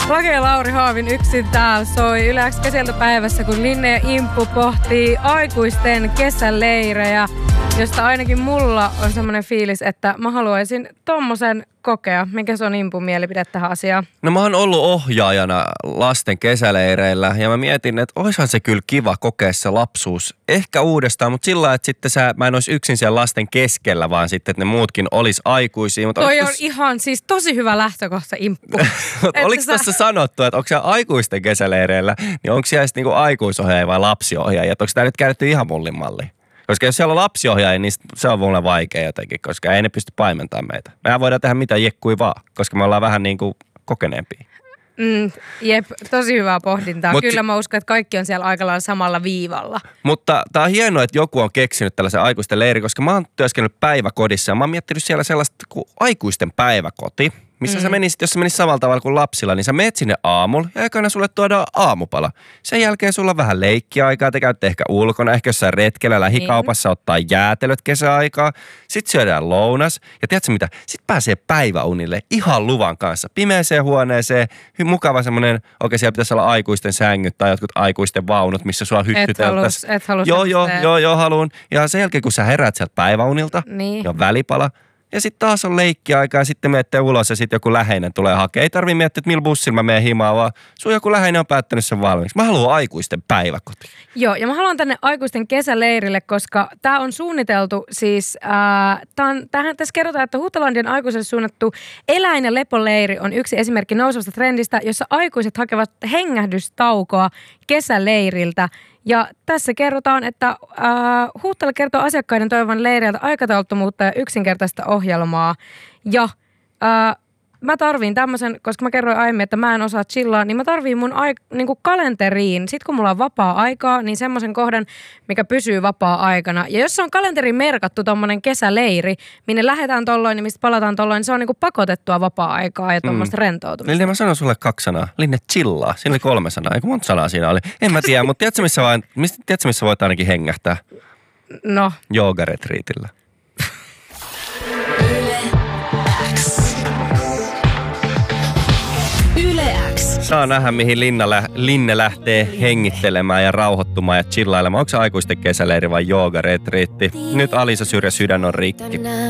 Lake ja Lauri Haavin yksin täällä soi Yle X kesäiltapäivässä, kun Linne ja Imppu pohtii aikuisten kesäleirejä, josta ainakin mulla on semmoinen fiilis, että mä haluaisin tommosen kokea. Mikä se on Impun mielipide tähän asiaan? No mä oon ollut ohjaajana lasten kesäleireillä ja mä mietin, että oishan se kyllä kiva kokea se lapsuus ehkä uudestaan, mutta sillä että sitten mä en olisi yksin siellä lasten keskellä, vaan sitten, että ne muutkin olisi aikuisia. Mutta toi on ihan siis tosi hyvä lähtökohta, Imppu. Oliko tässä sanottu, että onko siellä aikuisten kesäleireillä, niin onko siellä niinku aikuisohjaaja vai lapsiohjaaja? Onko tämä nyt käytetty ihan mullin malliin? Koska jos siellä on lapsiohjaaja, niin se on mulle vaikea jotenkin, koska ei ne pysty paimentamaan meitä. Mehän voidaan tehdä mitä jekkui vaan, koska me ollaan vähän niin kuin kokeneempia. Jep, tosi hyvää pohdintaa. Kyllä mä uskon, että kaikki on siellä aika lailla samalla viivalla. Mutta tää on hienoa, että joku on keksinyt tällaisen aikuisten leiri, koska mä oon työskennellyt päiväkodissa ja mä oon miettinyt siellä sellaista kuin aikuisten päiväkoti, missä sä menisit, jos sä menisit samalla tavalla kuin lapsilla, niin sä menet sinne aamulla ja ekana sulle tuodaan aamupala. Sen jälkeen sulla on vähän leikkiaikaa, te käytte ehkä ulkona, ehkä jossain retkellä lähikaupassa ottaa jäätelöt kesäaikaa. Sitten syödään lounas ja tiedätkö mitä? Sitten pääsee päiväunille ihan luvan kanssa, pimeäseen huoneeseen, mukava semmoinen, oikein siellä pitäisi olla aikuisten sängyt tai jotkut aikuisten vaunut, missä sua hyttyteltäisiin. Et halus Joo, haluun. Ja sen jälkeen kun sä heräät sieltä päiväunilta, niin on välipala. Ja sitten taas on leikkiaikaa ja sitten menette ulos ja sitten joku läheinen tulee hakemaan. Ei tarvitse miettiä, että millä bussilla mä menen himaan, vaan sun joku läheinen on päättänyt sen valmiiksi. Mä haluan aikuisten päiväkoti. Joo, ja mä haluan tänne aikuisten kesäleirille, koska tää on suunniteltu siis, tässä kerrotaan, että Huutolandin aikuiselle suunnattu eläin- ja lepoleiri on yksi esimerkki nousevasta trendistä, jossa aikuiset hakevat hengähdystaukoa kesäleiriltä. Ja tässä kerrotaan, että Huuttala kertoo asiakkaiden toivon leireiltä aikatauluttomuutta ja yksinkertaista ohjelmaa. Ja mä tarviin tämmöisen, koska mä kerroin aiemmin, että mä en osaa chillaa, niin mä tarviin mun niinku kalenteriin. Sitten kun mulla on vapaa-aikaa, niin semmoisen kohdan, mikä pysyy vapaa-aikana. Ja jos se on kalenteriin merkattu tommonen kesäleiri, minne lähdetään tolloin, niin mistä palataan tolloin, niin se on niinku pakotettua vapaa-aikaa ja tommoista rentoutumista. Linne, mä sanon sulle 2 sanaa. Linne, chillaa. Siinä oli 3 sanaa. Eikö monta sanaa siinä oli? En mä tiedä, mutta tiedätkö missä voit ainakin hengähtää? No. Joogaretriitillä. Saa nähdä, mihin Linne lähtee hengittelemään ja rauhoittumaan ja chillailemaan. Onko se aikuisten kesäleiri vai joogaretriitti? Nyt Alisa Syrjä, Sydän on rikki.